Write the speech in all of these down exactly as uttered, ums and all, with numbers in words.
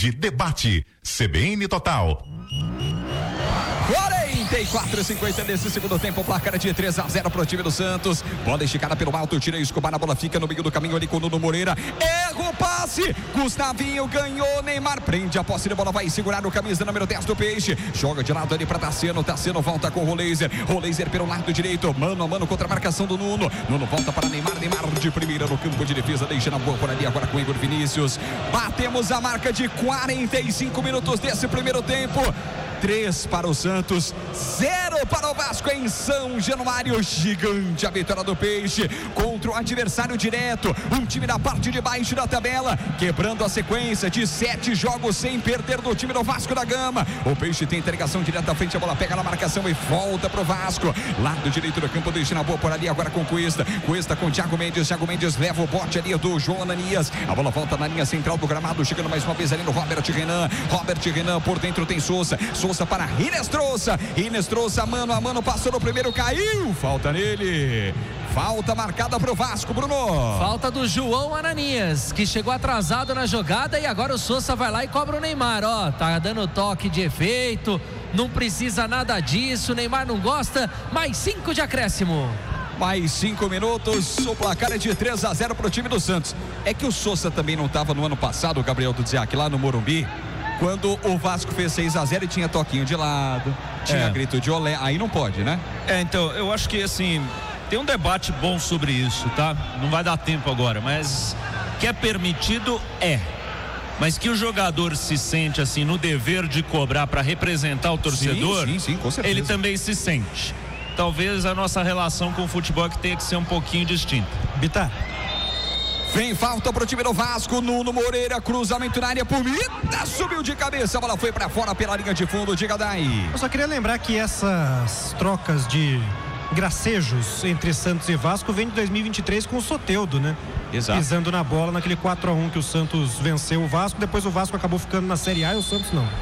de debate. C B N Total. quarenta e quatro a cinquenta nesse segundo tempo, placar de três a zero pro time do Santos. Bola esticada pelo alto, tira Escobar, a bola fica no meio do caminho ali com o Nuno Moreira. Erra o passe, Gustavinho ganhou, Neymar prende a posse de bola, vai segurar o camisa número dez do Peixe. Joga de lado ali pra Tassiano, Tassiano volta com o Roleiser. Roleiser pelo lado direito, mano a mano contra a marcação do Nuno. Nuno volta para Neymar, Neymar de primeira no campo de defesa, deixa na boa por ali agora com o Igor Vinícius. Batemos a marca de quarenta e cinco minutos desse primeiro tempo. três para o Santos, zero para o Vasco em São Januário. Gigante a vitória do Peixe contra o adversário direto, um time na parte de baixo da tabela, quebrando a sequência de sete jogos sem perder do time do Vasco da Gama. O Peixe tem interligação direta à frente, a bola pega na marcação e volta pro Vasco. Lado direito do campo, deixa na boa por ali agora com Cuesta. Cuesta com Thiago Mendes, Thiago Mendes leva o bote ali do João Ananias. A bola volta na linha central do gramado, chegando mais uma vez ali no Robert Renan. Robert Renan por dentro tem Souza. Souza para Inestrosa, Inestrosa mano a mano, passou no primeiro, caiu, falta nele, falta marcada pro Vasco, Bruno. Falta do João Ananias, que chegou atrasado na jogada e agora o Souza vai lá e cobra o Neymar, ó, tá dando toque de efeito, não precisa nada disso, Neymar não gosta, mais cinco de acréscimo. Mais cinco minutos, o placar é de três a zero pro time do Santos. É que o Souza também não estava no ano passado, o Gabriel Dudziak, lá no Morumbi, quando o Vasco fez seis a zero e tinha toquinho de lado, tinha é. grito de olé, aí não pode, né? É, então, eu acho que assim, tem um debate bom sobre isso, tá? Não vai dar tempo agora, mas que é permitido, é. Mas que o jogador se sente assim no dever de cobrar para representar o torcedor, sim, sim, sim, com certeza. Ele também se sente. Talvez a nossa relação com o futebol que tenha que ser um pouquinho distinta. Bitar. Vem falta pro time do Vasco, Nuno Moreira, cruzamento na área, Pumita, subiu de cabeça, a bola foi pra fora pela linha de fundo, diga daí. Eu só queria lembrar que essas trocas de gracejos entre Santos e Vasco vem de dois mil e vinte e três com o Soteldo, né? Exato. Pisando na bola naquele quatro a um que o Santos venceu o Vasco, depois o Vasco acabou ficando na Série A e o Santos não.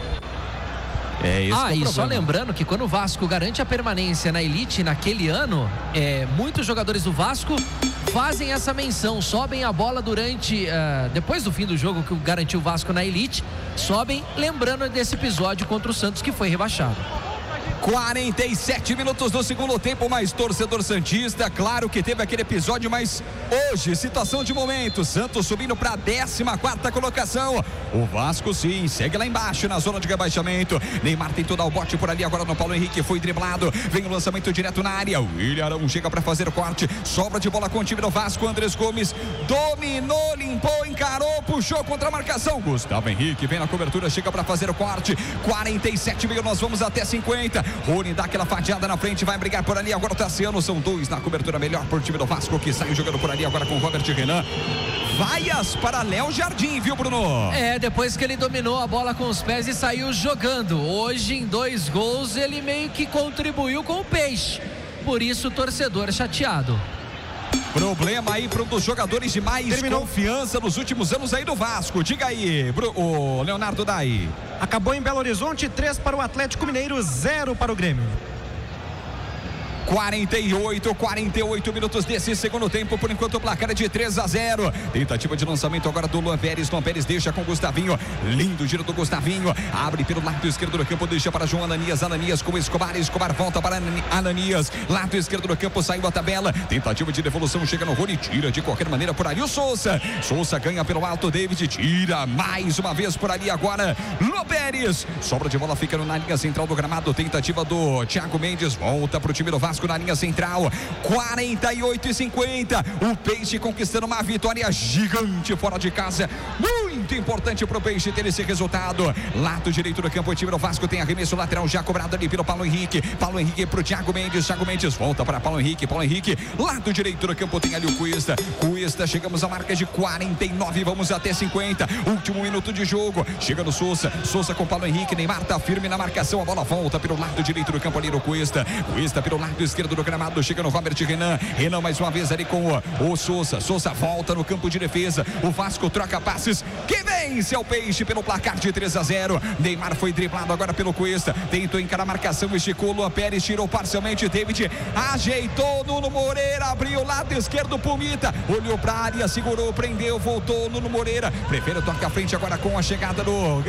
É isso. Ah, e só lembrando que quando o Vasco garante a permanência na elite naquele ano, é, muitos jogadores do Vasco fazem essa menção, sobem a bola durante, uh, depois do fim do jogo que garantiu o Vasco na elite, sobem lembrando desse episódio contra o Santos que foi rebaixado. quarenta e sete minutos do segundo tempo, mais torcedor santista, claro que teve aquele episódio, mas hoje, situação de momento, Santos subindo para a décima quarta colocação, o Vasco sim, segue lá embaixo na zona de rebaixamento, Neymar tentou dar o bote por ali, agora no Paulo Henrique, foi driblado, vem o lançamento direto na área, o William Arão chega para fazer o corte, sobra de bola com o time do Vasco, Andrés Gomes dominou, limpou, encarou, puxou contra a marcação, Gustavo Henrique vem na cobertura, chega para fazer o corte, quarenta e sete mil, nós vamos até cinquenta, Rony dá aquela fatiada na frente, vai brigar por ali, agora o Tassiano, são dois na cobertura, melhor por time do Vasco, que sai jogando por ali agora com o Robert Renan. Vaias para Léo Jardim, viu, Bruno? É, depois que ele dominou a bola com os pés e saiu jogando, hoje em dois gols ele meio que contribuiu com o Peixe, por isso o torcedor chateado. Problema aí para um dos jogadores de mais Terminou. confiança nos últimos anos aí do Vasco. Diga aí, o Leonardo Dai. Acabou em Belo Horizonte, três para o Atlético Mineiro, zero para o Grêmio. quarenta e oito, quarenta e oito minutos desse segundo tempo, por enquanto o placar é de três a zero. Tentativa de lançamento agora do Luan Pérez. Luan Pérez deixa com o Gustavinho. Lindo giro do Gustavinho. Abre pelo lado esquerdo do campo, deixa para João Ananias. Ananias com Escobar. Escobar volta para Ananias. Lado esquerdo do campo, saiu a tabela. Tentativa de devolução, chega no Rony, tira de qualquer maneira por ali o Souza. Souza ganha pelo alto, David tira mais uma vez por ali agora. Luan Pérez. Sobra de bola, fica na linha central do gramado. Tentativa do Thiago Mendes. Volta para o time do Vasco na linha central, quarenta e oito e cinquenta, o Peixe conquistando uma vitória gigante fora de casa, muito importante para o Peixe ter esse resultado. Lado direito do campo, o time do Vasco tem arremesso lateral já cobrado ali pelo Paulo Henrique, Paulo Henrique para o Thiago Mendes, Thiago Mendes volta para Paulo Henrique, Paulo Henrique, lado direito do campo tem ali o Cuesta, Cuesta, chegamos à marca de quarenta e nove, vamos até cinquenta, último minuto de jogo, chega no Souza, Souza com Paulo Henrique, Neymar tá firme na marcação, a bola volta pelo lado direito do campo ali no Cuesta, Cuesta pelo lado esquerdo do gramado, chega no Robert Renan, Renan mais uma vez ali com o, o Souza, Souza volta no campo de defesa, o Vasco troca passes, que vence ao Peixe pelo placar de três a zero, Neymar foi driblado agora pelo Cuesta, tentou encarar a marcação, esticou, Luan Pérez tirou parcialmente, David ajeitou, Nuno Moreira abriu o lado esquerdo, Pumita, olhou pra área, segurou, prendeu, voltou, Nuno Moreira, prefere o toque à frente agora com a chegada do